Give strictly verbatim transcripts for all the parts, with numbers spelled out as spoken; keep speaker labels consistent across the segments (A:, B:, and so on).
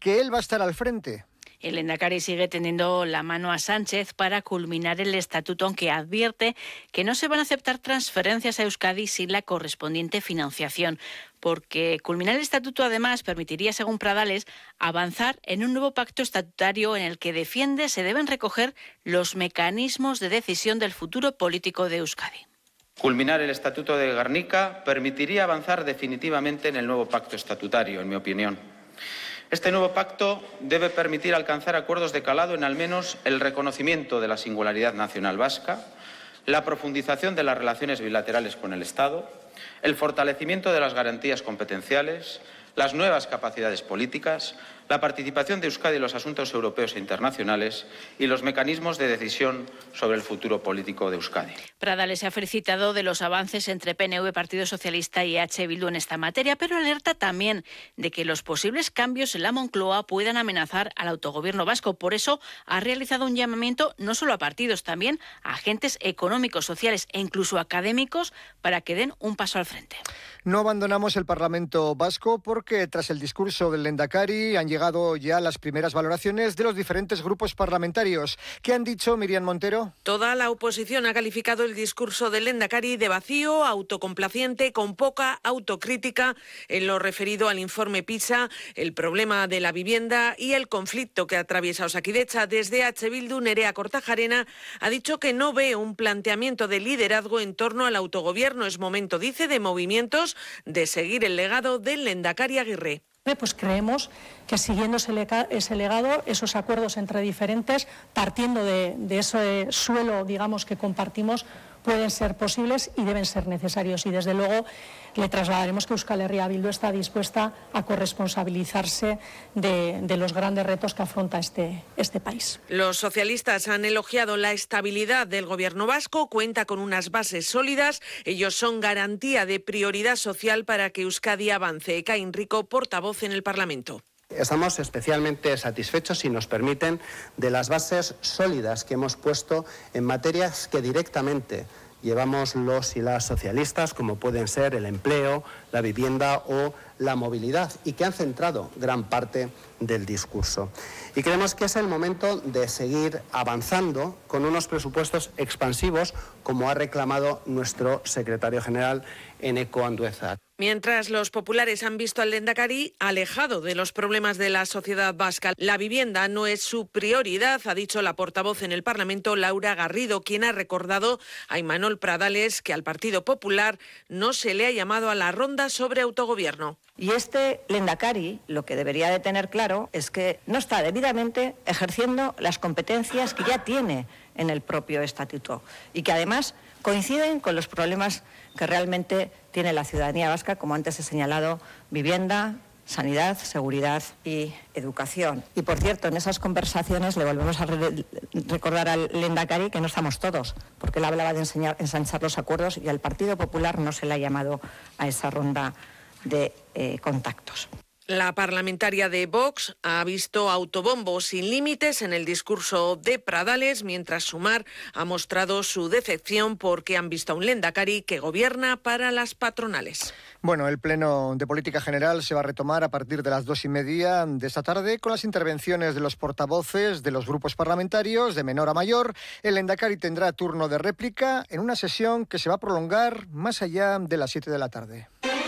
A: que él va a estar al frente.
B: El lehendakari sigue tendiendo la mano a Sánchez para culminar el estatuto, aunque advierte que no se van a aceptar transferencias a Euskadi sin la correspondiente financiación, porque culminar el estatuto además permitiría, según Pradales, avanzar en un nuevo pacto estatutario en el que defiende se deben recoger los mecanismos de decisión del futuro político de Euskadi.
C: Culminar el Estatuto de Gernika permitiría avanzar definitivamente en el nuevo pacto estatutario, en mi opinión. Este nuevo pacto debe permitir alcanzar acuerdos de calado en al menos el reconocimiento de la singularidad nacional vasca, la profundización de las relaciones bilaterales con el Estado, el fortalecimiento de las garantías competenciales, las nuevas capacidades políticas, la participación de Euskadi en los asuntos europeos e internacionales y los mecanismos de decisión sobre el futuro político de Euskadi.
B: Pradales se ha felicitado de los avances entre P N V, Partido Socialista y H. Bildu en esta materia, pero alerta también de que los posibles cambios en la Moncloa puedan amenazar al autogobierno vasco. Por eso ha realizado un llamamiento no solo a partidos, también a agentes económicos, sociales e incluso académicos para que den un paso al frente.
A: No abandonamos el Parlamento vasco porque tras el discurso del lehendakari han llegado ya las primeras valoraciones de los diferentes grupos parlamentarios. ¿Qué han dicho, Miriam Montero?
D: Toda la oposición ha calificado el discurso del lehendakari de vacío, autocomplaciente, con poca autocrítica en lo referido al informe PISA, el problema de la vivienda y el conflicto que atraviesa Osakidetza. Desde H. Bildu, Nerea Kortajarena ha dicho que no ve un planteamiento de liderazgo en torno al autogobierno. Es momento, dice, de movimientos, de seguir el legado del lehendakari Aguirre.
E: Pues creemos que siguiendo ese, lega, ese legado, esos acuerdos entre diferentes, partiendo de, de ese suelo, digamos, que compartimos, pueden ser posibles y deben ser necesarios. Y desde luego le trasladaremos que Euskal Herria Bildu está dispuesta a corresponsabilizarse de, de los grandes retos que afronta este, este país.
D: Los socialistas han elogiado la estabilidad del gobierno vasco, cuenta con unas bases sólidas, ellos son garantía de prioridad social para que Euskadi avance. Ekain Rico, portavoz en el Parlamento.
F: Estamos especialmente satisfechos, si nos permiten, de las bases sólidas que hemos puesto en materias que directamente llevamos los y las socialistas, como pueden ser el empleo, la vivienda o la movilidad, y que han centrado gran parte del discurso. Y creemos que es el momento de seguir avanzando con unos presupuestos expansivos, como ha reclamado nuestro secretario general, Eneko Andueza.
D: Mientras los populares han visto al lehendakari alejado de los problemas de la sociedad vasca, la vivienda no es su prioridad, ha dicho la portavoz en el Parlamento, Laura Garrido, quien ha recordado a Imanol Pradales que al Partido Popular no se le ha llamado a la ronda sobre autogobierno.
G: Y este lehendakari lo que debería de tener claro es que no está debidamente ejerciendo las competencias que ya tiene en el propio estatuto y que además coinciden con los problemas que realmente tiene la ciudadanía vasca, como antes he señalado, vivienda, sanidad, seguridad y educación. Y por cierto, en esas conversaciones le volvemos a re recordar al lehendakari que no estamos todos, porque él hablaba de enseñar, ensanchar los acuerdos y al Partido Popular no se le ha llamado a esa ronda de eh, contactos.
D: La parlamentaria de Vox ha visto autobombos sin límites en el discurso de Pradales, mientras Sumar ha mostrado su decepción porque han visto a un lehendakari que gobierna para las patronales.
A: Bueno, el Pleno de Política General se va a retomar a partir de las dos y media de esta tarde con las intervenciones de los portavoces de los grupos parlamentarios de menor a mayor. El lehendakari tendrá turno de réplica en una sesión que se va a prolongar más allá de las siete de la tarde.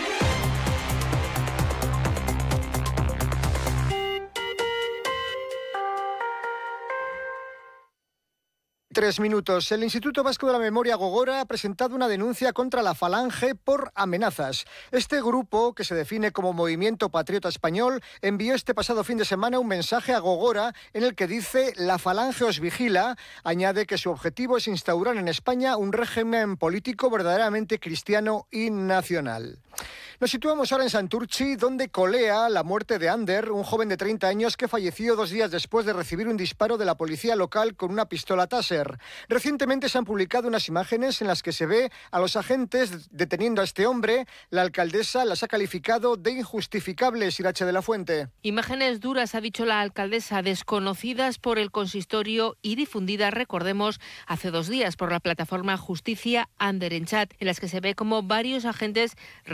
A: Tres minutos. El Instituto Vasco de la Memoria Gogora ha presentado una denuncia contra la Falange por amenazas. Este grupo, que se define como Movimiento Patriota Español, envió este pasado fin de semana un mensaje a Gogora en el que dice: la Falange os vigila. Añade que su objetivo es instaurar en España un régimen político verdaderamente cristiano y nacional. Nos situamos ahora en Santurtzi, donde colea la muerte de Ander, un joven de treinta años que falleció dos días después de recibir un disparo de la policía local con una pistola Taser. Recientemente se han publicado unas imágenes en las que se ve a los agentes deteniendo a este hombre. La alcaldesa las ha calificado de injustificables. Irache de la Fuente.
H: Imágenes duras, ha dicho la alcaldesa, desconocidas por el consistorio y difundidas, recordemos, hace dos días por la plataforma Justicia Ander en Chat, en las que se ve como varios agentes reducen a Ander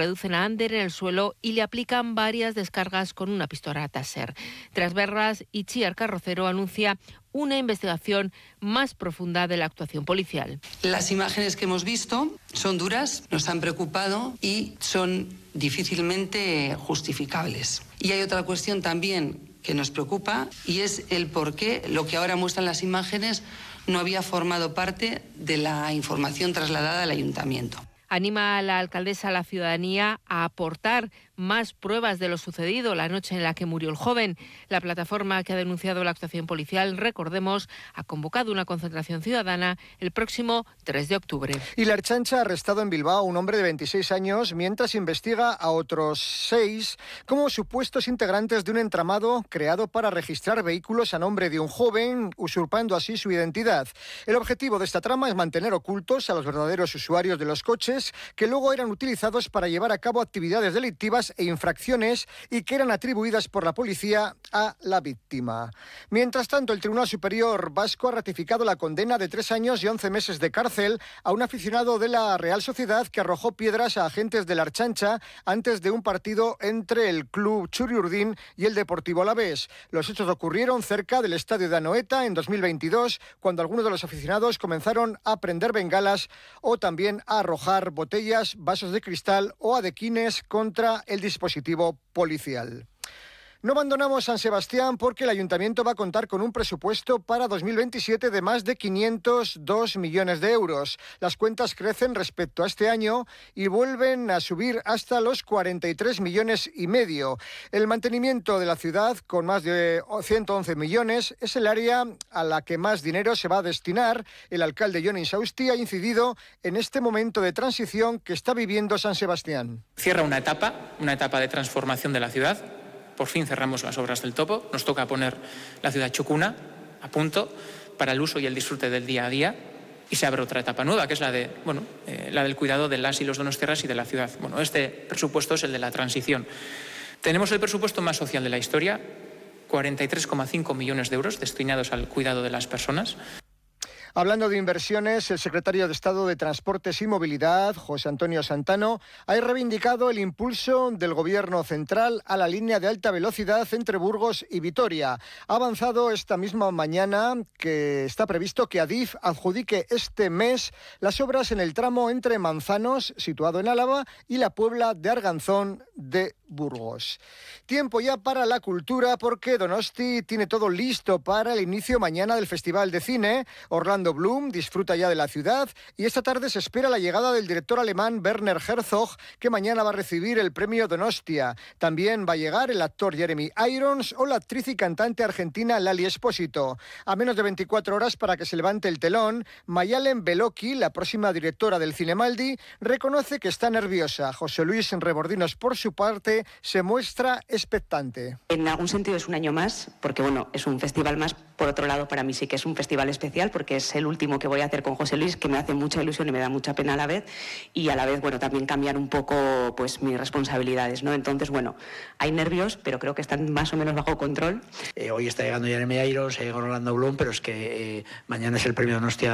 H: Lander en el suelo y le aplican varias descargas con una pistola Taser. Tras verlas, Itziar Carrocero anuncia una investigación más profunda de la actuación policial.
I: Las imágenes que hemos visto son duras, nos han preocupado y son difícilmente justificables. Y hay otra cuestión también que nos preocupa y es el por qué lo que ahora muestran las imágenes no había formado parte de la información trasladada al ayuntamiento.
H: Anima a la alcaldesa a la ciudadanía a aportar más pruebas de lo sucedido la noche en la que murió el joven. La plataforma que ha denunciado la actuación policial, recordemos, ha convocado una concentración ciudadana el próximo tres de octubre.
A: Y la Ertzaintza ha arrestado en Bilbao a un hombre de veintiséis años mientras investiga a otros seis como supuestos integrantes de un entramado creado para registrar vehículos a nombre de un joven, usurpando así su identidad. El objetivo de esta trama es mantener ocultos a los verdaderos usuarios de los coches que luego eran utilizados para llevar a cabo actividades delictivas e infracciones y que eran atribuidas por la policía a la víctima. Mientras tanto, el Tribunal Superior Vasco ha ratificado la condena de tres años y once meses de cárcel a un aficionado de la Real Sociedad que arrojó piedras a agentes de la Ertzaintza antes de un partido entre el club Txuri-Urdin y el Deportivo Alavés. Los hechos ocurrieron cerca del estadio de Anoeta en dos mil veintidós, cuando algunos de los aficionados comenzaron a prender bengalas o también a arrojar botellas, vasos de cristal o adequines contra el dispositivo policial. No abandonamos San Sebastián porque el Ayuntamiento va a contar con un presupuesto para dos mil veintisiete de más de quinientos dos millones de euros. Las cuentas crecen respecto a este año y vuelven a subir hasta los cuarenta y tres millones y medio. El mantenimiento de la ciudad, con más de ciento once millones, es el área a la que más dinero se va a destinar. El alcalde Jon Insausti ha incidido en este momento de transición que está viviendo San Sebastián.
J: Cierra una etapa, una etapa de transformación de la ciudad. Por fin cerramos las obras del topo, nos toca poner la ciudad Txukuna a punto para el uso y el disfrute del día a día y se abre otra etapa nueva, que es la, de, bueno, eh, la del cuidado de las y los donostiarras y de la ciudad. Bueno, este presupuesto es el de la transición. Tenemos el presupuesto más social de la historia, cuarenta y tres coma cinco millones de euros destinados al cuidado de las personas.
A: Hablando de inversiones, el secretario de Estado de Transportes y Movilidad, José Antonio Santano, ha reivindicado el impulso del Gobierno central a la línea de alta velocidad entre Burgos y Vitoria. Ha avanzado esta misma mañana que está previsto que Adif adjudique este mes las obras en el tramo entre Manzanos, situado en Álava, y la Puebla de Arganzón de Burgos. Tiempo ya para la cultura porque Donosti tiene todo listo para el inicio mañana del Festival de Cine. Orlando Bloom disfruta ya de la ciudad y esta tarde se espera la llegada del director alemán Werner Herzog, que mañana va a recibir el premio Donostia. También va a llegar el actor Jeremy Irons o la actriz y cantante argentina Lali Espósito. A menos de veinticuatro horas para que se levante el telón, Mayalen Beloki, la próxima directora del Cinemaldi, reconoce que está nerviosa. José Luis Rebordinos, por su parte, se muestra expectante.
K: En algún sentido es un año más, porque bueno, es un festival más. Por otro lado, para mí sí que es un festival especial, porque es el último que voy a hacer con José Luis, que me hace mucha ilusión y me da mucha pena a la vez, y a la vez, bueno, también cambiar un poco pues mis responsabilidades, ¿no? Entonces, bueno, hay nervios, pero creo que están más o menos bajo control.
L: Eh, hoy está llegando Jeremy Irons, ha llegado Orlando Bloom, pero es que eh, mañana es el premio Donostia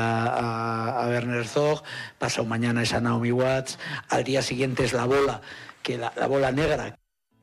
L: a, a Werner Herzog, pasado mañana es a Naomi Watts, al día siguiente es La Bola, que la, la bola negra.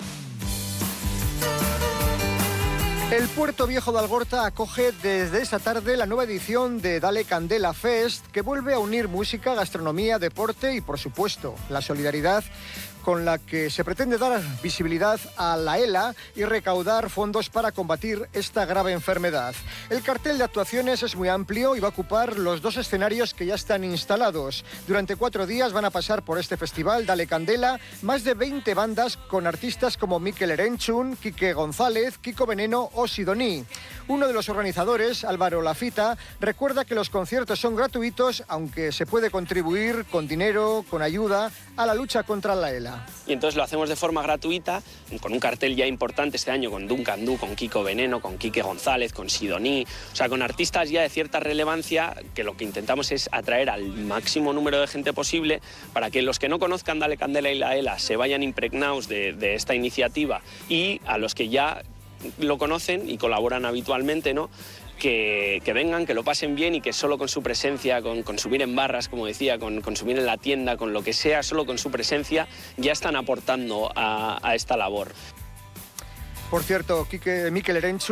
A: El Puerto Viejo de Algorta acoge desde esta tarde la nueva edición de Dale Candela Fest, que vuelve a unir música, gastronomía, deporte y, por supuesto, la solidaridad, con la que se pretende dar visibilidad a la ELA y recaudar fondos para combatir esta grave enfermedad. El cartel de actuaciones es muy amplio y va a ocupar los dos escenarios que ya están instalados. Durante cuatro días van a pasar por este festival Dale Candela más de veinte bandas con artistas como Mikel Erenchun, Quique González, Kiko Veneno o Sidoní. Uno de los organizadores, Álvaro Lafita, recuerda que los conciertos son gratuitos, aunque se puede contribuir con dinero, con ayuda, a la lucha contra la ELA.
M: Y entonces lo hacemos de forma gratuita, con un cartel ya importante este año, con Duncan Du, con Kiko Veneno, con Quique González, con Sidoní, o sea, con artistas ya de cierta relevancia, que lo que intentamos es atraer al máximo número de gente posible para que los que no conozcan Dale Candela y la ELA se vayan impregnados de, de esta iniciativa, y a los que ya lo conocen y colaboran habitualmente, ¿no? Que, que vengan, que lo pasen bien y que solo con su presencia, con, con subir en barras, como decía, con, con subir en la tienda, con lo que sea, solo con su presencia ya están aportando a, a esta labor.
A: Por cierto, Quique, Mikel Erenchu